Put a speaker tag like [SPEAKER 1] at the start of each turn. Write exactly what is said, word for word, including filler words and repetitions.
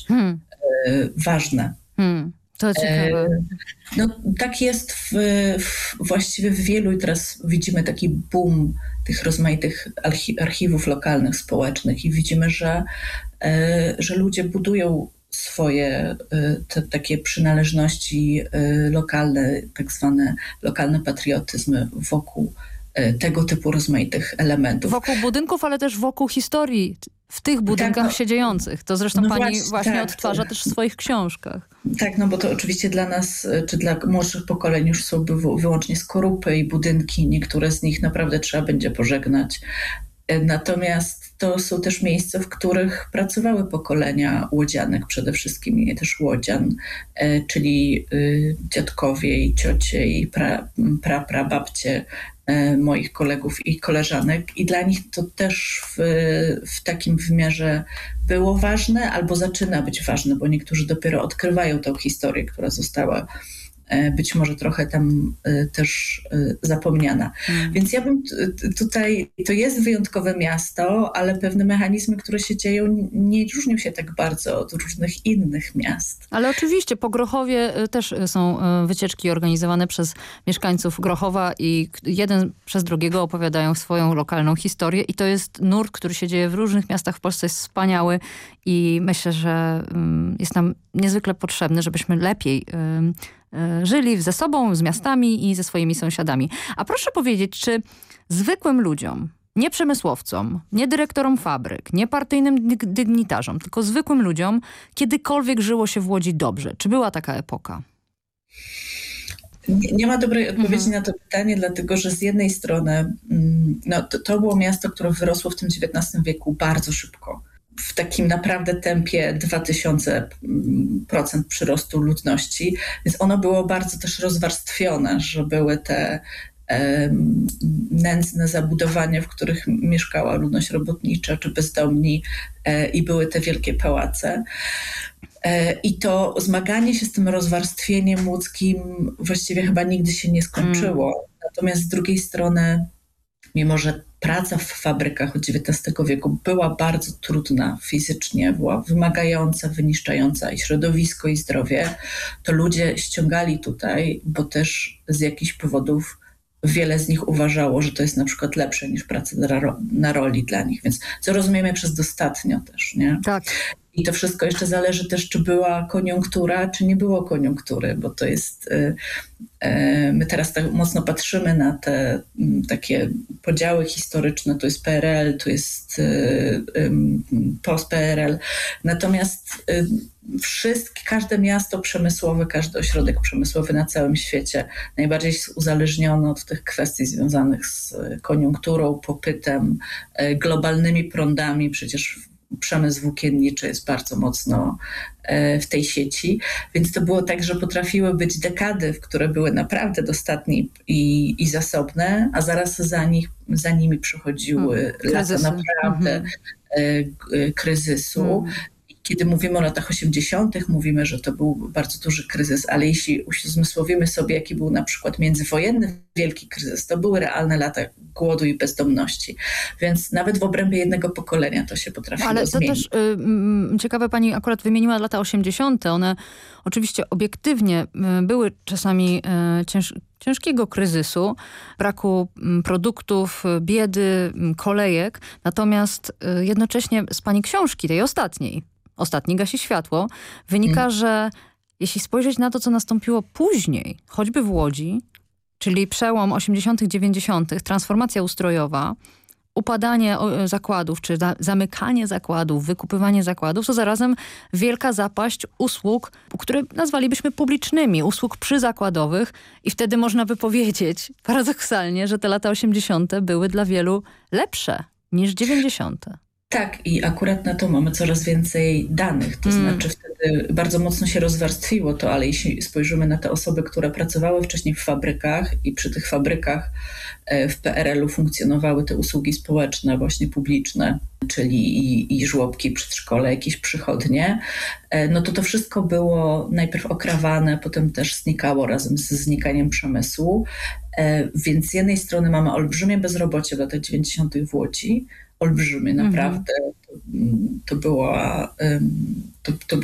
[SPEAKER 1] hmm.
[SPEAKER 2] ważne.
[SPEAKER 1] Hmm. To ciekawe.
[SPEAKER 2] No, tak jest w, w, właściwie w wielu i teraz widzimy taki boom tych rozmaitych archi, archiwów lokalnych, społecznych i widzimy, że, że ludzie budują swoje te, takie przynależności lokalne, tak zwane lokalne patriotyzmy wokół tego typu rozmaitych elementów.
[SPEAKER 1] Wokół budynków, ale też wokół historii w tych budynkach tak, no, się dziejących. To zresztą no pani właśnie, właśnie tak, odtwarza to, też w swoich książkach.
[SPEAKER 2] Tak, no bo to oczywiście dla nas, czy dla młodszych pokoleń już są wyłącznie skorupy i budynki. Niektóre z nich naprawdę trzeba będzie pożegnać. Natomiast to są też miejsca, w których pracowały pokolenia łodzianek, przede wszystkim nie też łodzian, czyli dziadkowie i ciocie i pra, pra, prababcie moich kolegów i koleżanek i dla nich to też w, w takim wymiarze było ważne albo zaczyna być ważne, bo niektórzy dopiero odkrywają tą historię, która została być może trochę tam też zapomniana. Hmm. Więc ja bym tutaj, to jest wyjątkowe miasto, ale pewne mechanizmy, które się dzieją, nie różnią się tak bardzo od różnych innych miast.
[SPEAKER 1] Ale oczywiście po Grochowie też są wycieczki organizowane przez mieszkańców Grochowa i jeden przez drugiego opowiadają swoją lokalną historię i to jest nurt, który się dzieje w różnych miastach w Polsce, jest wspaniały i myślę, że jest nam niezwykle potrzebny, żebyśmy lepiej żyli ze sobą, z miastami i ze swoimi sąsiadami. A proszę powiedzieć, czy zwykłym ludziom, nie przemysłowcom, nie dyrektorom fabryk, nie partyjnym dygnitarzom, tylko zwykłym ludziom kiedykolwiek żyło się w Łodzi dobrze? Czy była taka epoka?
[SPEAKER 2] Nie, nie ma dobrej odpowiedzi mhm. na to pytanie, dlatego że z jednej strony no, to, to było miasto, które wyrosło w tym dziewiętnastym wieku bardzo szybko. W takim naprawdę tempie dwa tysiące procent przyrostu ludności, więc ono było bardzo też rozwarstwione, że były te e, nędzne zabudowania, w których mieszkała ludność robotnicza czy bezdomni e, i były te wielkie pałace. E, I to zmaganie się z tym rozwarstwieniem łódzkim właściwie chyba nigdy się nie skończyło. Mm. Natomiast z drugiej strony, mimo że praca w fabrykach od dziewiętnastego wieku była bardzo trudna fizycznie, była wymagająca, wyniszczająca i środowisko, i zdrowie, to ludzie ściągali tutaj, bo też z jakichś powodów wiele z nich uważało, że to jest na przykład lepsze niż praca na, na roli dla nich, więc co rozumiemy przez dostatnio też, nie?
[SPEAKER 1] Tak.
[SPEAKER 2] I to wszystko jeszcze zależy też, czy była koniunktura, czy nie było koniunktury, bo to jest... Y, y, my teraz tak mocno patrzymy na te y, takie podziały historyczne, tu jest P R L, tu jest y, y, post-P R L. Natomiast y, wszystkie, każde miasto przemysłowe, każdy ośrodek przemysłowy na całym świecie najbardziej jest uzależniony od tych kwestii związanych z koniunkturą, popytem, y, globalnymi prądami. Przecież przemysł włókienniczy jest bardzo mocno w tej sieci, więc to było tak, że potrafiły być dekady, które były naprawdę dostatnie i, i zasobne, a zaraz za, nich, za nimi przychodziły hmm, lata naprawdę hmm. kryzysu. Hmm. Kiedy mówimy o latach osiemdziesiątych, mówimy, że to był bardzo duży kryzys, ale jeśli uzmysłowimy sobie, jaki był na przykład międzywojenny wielki kryzys, to były realne lata głodu i bezdomności. Więc nawet w obrębie jednego pokolenia to się potrafiło
[SPEAKER 1] ale to
[SPEAKER 2] zmienić.
[SPEAKER 1] też y, ciekawe, pani akurat wymieniła lata osiemdziesiąte. One oczywiście obiektywnie y, były czasami y, cięż, ciężkiego kryzysu, braku y, produktów, biedy, y, kolejek. Natomiast y, jednocześnie z pani książki, tej ostatniej, Ostatni gasi światło, wynika, hmm. że jeśli spojrzeć na to, co nastąpiło później, choćby w Łodzi, czyli przełom osiemdziesiątych, dziewięćdziesiątych, transformacja ustrojowa, upadanie zakładów, czy za, zamykanie zakładów, wykupywanie zakładów, to zarazem wielka zapaść usług, które nazwalibyśmy publicznymi, usług przyzakładowych i wtedy można by powiedzieć paradoksalnie, że te lata osiemdziesiąte były dla wielu lepsze niż dziewięćdziesiąte.
[SPEAKER 2] Tak, i akurat na to mamy coraz więcej danych, to mm. znaczy wtedy bardzo mocno się rozwarstwiło to, ale jeśli spojrzymy na te osoby, które pracowały wcześniej w fabrykach i przy tych fabrykach w P R L-u funkcjonowały te usługi społeczne, właśnie publiczne, czyli i, i żłobki, przedszkole, jakieś przychodnie, no to to wszystko było najpierw okrawane, potem też znikało razem z znikaniem przemysłu, więc z jednej strony mamy olbrzymie bezrobocie w latach dziewięćdziesiątych w Łodzi, olbrzymie, naprawdę. To, to była, to, to